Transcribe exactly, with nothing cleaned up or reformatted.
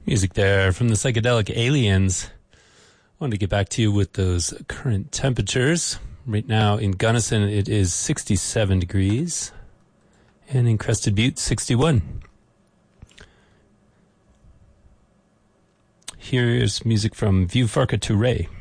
Music there from the Psychedelic Aliens. I wanted to get back to you with those current temperatures. Right now in Gunnison it is sixty-seven degrees, and in Crested Butte sixty-one. Here's music from Vieux Farka Touré.